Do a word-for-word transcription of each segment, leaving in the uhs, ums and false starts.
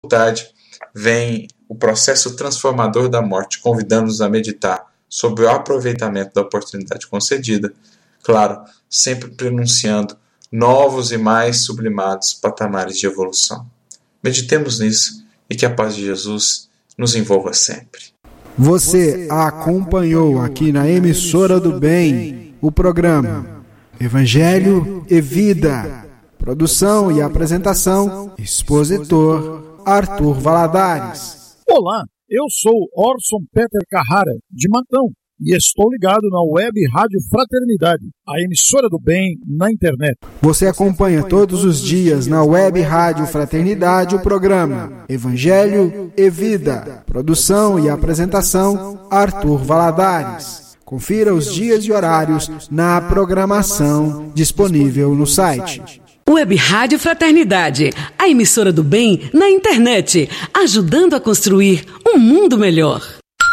dificuldade, vem o processo transformador da morte, convidando-nos a meditar sobre o aproveitamento da oportunidade concedida, claro, sempre pronunciando novos e mais sublimados patamares de evolução. Meditemos nisso e que a paz de Jesus nos envolva sempre. Você acompanhou aqui na Emissora do Bem o programa Evangelho e Vida. Produção e apresentação, expositor Arthur Valadares. Olá, eu sou Orson Peter Carrara, de Matão, e estou ligado na Web Rádio Fraternidade, a emissora do bem na internet. Você acompanha todos os dias na Web Rádio Fraternidade o programa Evangelho e Vida. Produção e apresentação, Arthur Valadares. Confira os dias e horários na programação disponível no site. Web Rádio Fraternidade, a emissora do bem na internet, ajudando a construir um mundo melhor.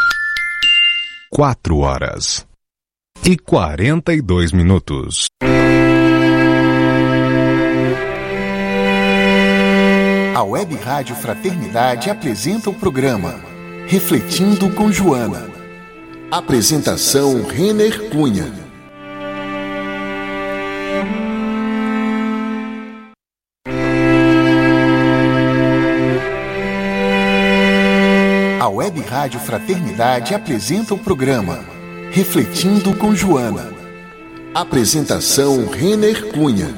Quatro horas e quarenta e dois minutos. A Web Rádio Fraternidade apresenta o programa Refletindo com Joana. Apresentação Renner Cunha. A Web Rádio Fraternidade apresenta o programa Refletindo com Joana. Apresentação Renner Cunha.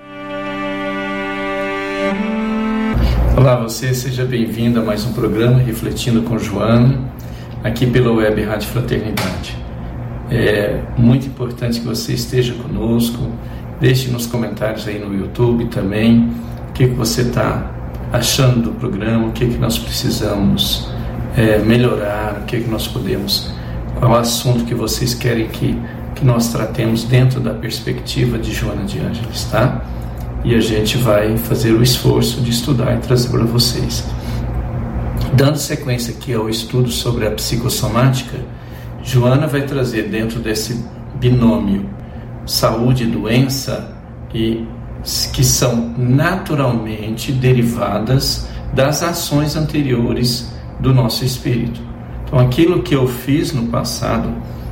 Olá, você, seja bem-vindo a mais um programa Refletindo com Joana, aqui pela Web Rádio Fraternidade. É muito importante que você esteja conosco, deixe nos comentários aí no YouTube também o que, que você está achando do programa, o que, que nós precisamos É, melhorar, o que, que nós podemos, qual é o assunto que vocês querem que, que nós tratemos dentro da perspectiva de Joana de Ângeles, tá? E a gente vai fazer o esforço de estudar e trazer para vocês. Dando sequência aqui ao estudo sobre a psicossomática, Joana vai trazer dentro desse binômio saúde e doença, e, que são naturalmente derivadas das ações anteriores do nosso espírito. Então, aquilo que eu fiz no passado,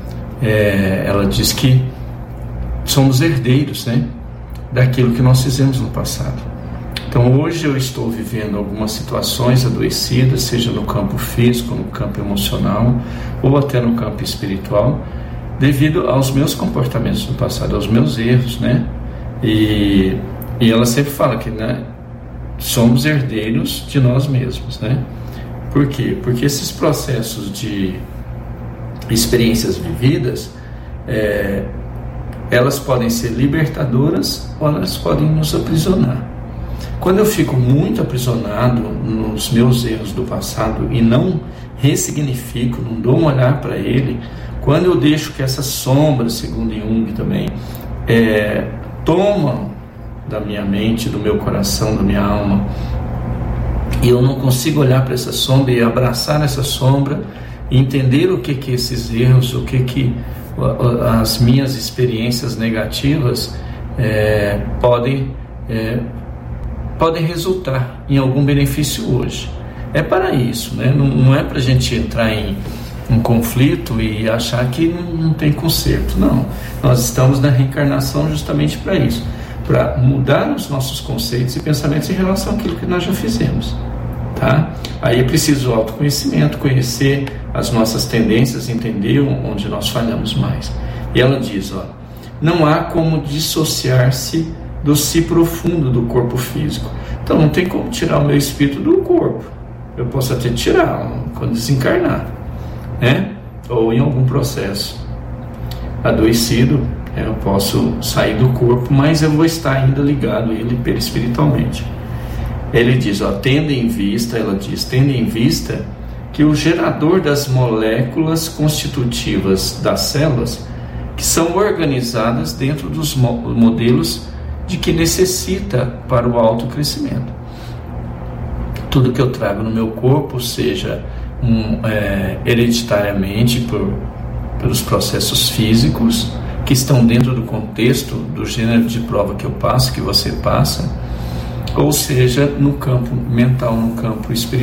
é, ela diz que somos herdeiros, né, daquilo que nós fizemos no passado. Então, hoje eu estou vivendo algumas situações adoecidas, seja no campo físico, no campo emocional, ou até no campo espiritual, devido aos meus comportamentos no passado, aos meus erros, né? E, e ela sempre fala que, né, somos herdeiros de nós mesmos, né? Por quê? Porque esses processos de experiências vividas, é, elas podem ser libertadoras ou elas podem nos aprisionar. Quando eu fico muito aprisionado nos meus erros do passado e não ressignifico, não dou um olhar para ele, quando eu deixo que essas sombras, segundo Jung também, é, tomam da minha mente, do meu coração, da minha alma, e eu não consigo olhar para essa sombra e abraçar essa sombra e entender o que que esses erros, o que que as minhas experiências negativas é, podem, é, podem resultar em algum benefício hoje. É para isso, né? Não, não é para a gente entrar em um conflito e achar que não, não tem conserto, não. Nós estamos na reencarnação justamente para isso, para mudar os nossos conceitos e pensamentos em relação àquilo que nós já fizemos. Tá? Aí é preciso autoconhecimento, conhecer as nossas tendências, entender onde nós falhamos mais. E ela diz, ó, não há como dissociar-se do si profundo do corpo físico. Então não tem como tirar o meu espírito do corpo. Eu posso até tirar quando desencarnar, né? Ou em algum processo adoecido, eu posso sair do corpo, mas eu vou estar ainda ligado a ele perispiritualmente. Ele diz, ó, tendo em vista, ela diz, tendo em vista que o gerador das moléculas constitutivas das células, que são organizadas dentro dos modelos de que necessita para o autocrescimento. Tudo que eu trago no meu corpo, seja um, é, hereditariamente por, pelos processos físicos, que estão dentro do contexto do gênero de prova que eu passo, que você passa, ou seja, no campo mental, no campo espiritual.